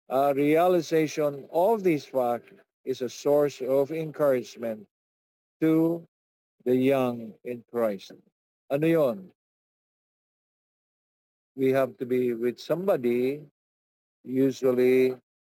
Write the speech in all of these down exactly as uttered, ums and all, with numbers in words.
uh, realization of this fact is a source of encouragement to the young in Christ. Ano yon? We have to be with somebody, usually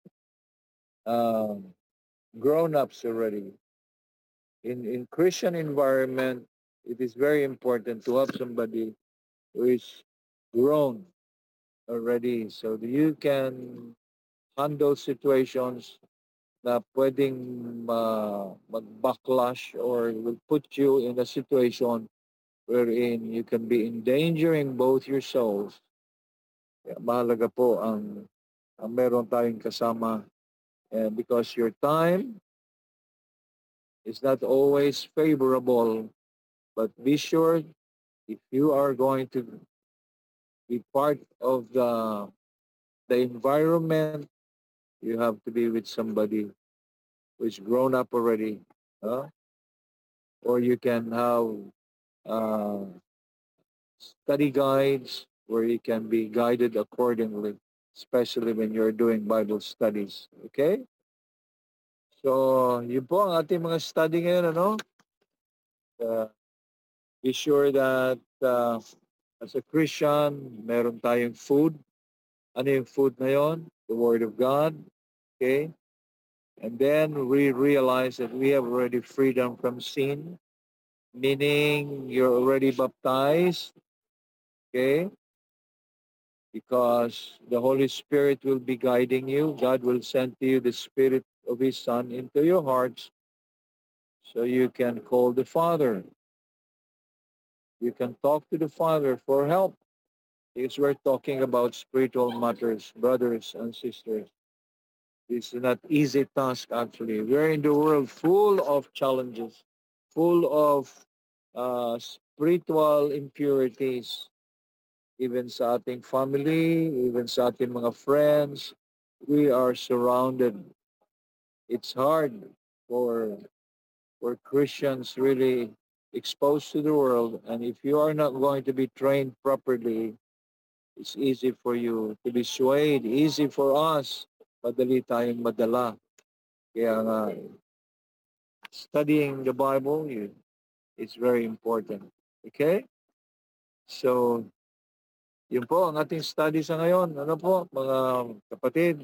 um, grown-ups already. In in Christian environment, it is very important to have somebody who is grown already, so that you can handle situations na pwedeng ma mag-backlash or will put you in a situation wherein you can be endangering both your souls. Kaya mahalaga po ang, ang meron tayong kasama, and because your time is not always favorable, but be sure if you are going to be part of the the environment, you have to be with somebody who is grown up already, huh? Or you can have uh, study guides where you can be guided accordingly, especially when you're doing Bible studies. Okay? So, yun po ang ating mga study ngayon, ano? Uh, be sure that uh, as a Christian, meron tayong food. Ano yung food na yon? The Word of God. Okay? And then we realize that we have already freedom from sin, meaning you're already baptized. Okay? Because the Holy Spirit will be guiding you. God will send to you the Spirit of His Son into your hearts so you can call the Father. You can talk to the Father for help. Because we're talking about spiritual matters, brothers and sisters. It's not easy task actually. We're in the world full of challenges, full of uh, spiritual impurities, even sa ating family, even sa ating mga friends. We are surrounded. It's hard for for Christians really exposed to the world, and if you are not going to be trained properly, it's easy for you to be swayed, easy for us, madali tayong madala. Kaya nga, studying the Bible you, is very important. Okay? So, yun po ang ating study sa ngayon. Ano po, mga kapatid,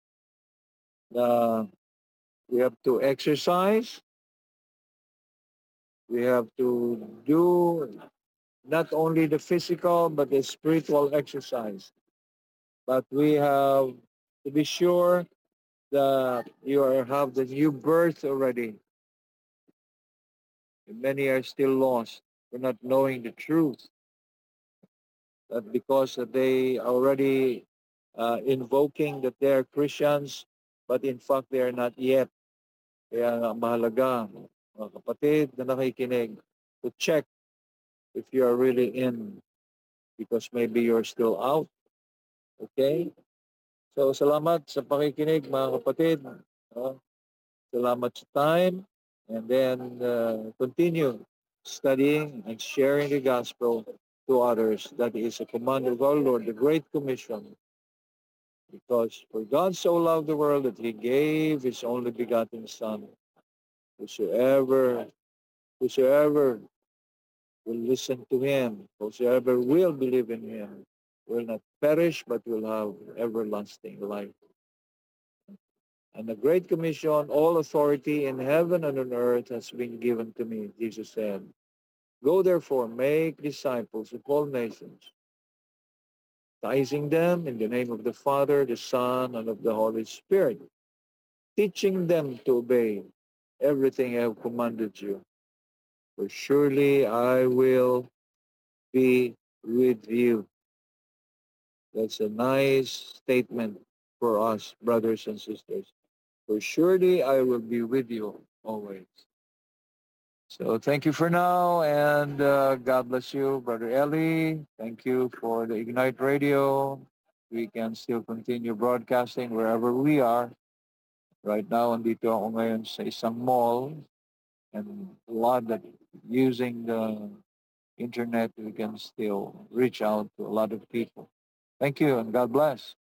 na we have to exercise, we have to do not only the physical but the spiritual exercise. But we have to be sure that you are, have the new birth already. Many are still lost for not knowing the truth. That because they are already uh, invoking that they are Christians, but in fact they are not yet. Kaya nga mahalaga, mga kapatid na nakikinig, to check if you are really in, because maybe you're still out. Okay? So salamat sa pakikinig mga kapatid. Uh, salamat sa time. And then uh, continue studying and sharing the gospel to others. That is a command of our Lord, the Great Commission. Because for God so loved the world that he gave his only begotten Son. Whosoever, whosoever will listen to him, whosoever will believe in him, will not perish but will have everlasting life. And the Great Commission, all authority in heaven and on earth has been given to me, Jesus said. Go therefore, make disciples of all nations, baptizing them in the name of the Father, the Son, and of the Holy Spirit, teaching them to obey everything I have commanded you. For surely I will be with you. That's a nice statement for us, brothers and sisters. For surely I will be with you always. So thank you for now, and uh, God bless you, Brother Ellie. Thank you for the Ignite Radio. We can still continue broadcasting wherever we are. Right now, andito ako ngayon sa isang mall, and a lot that using the internet, we can still reach out to a lot of people. Thank you, and God bless.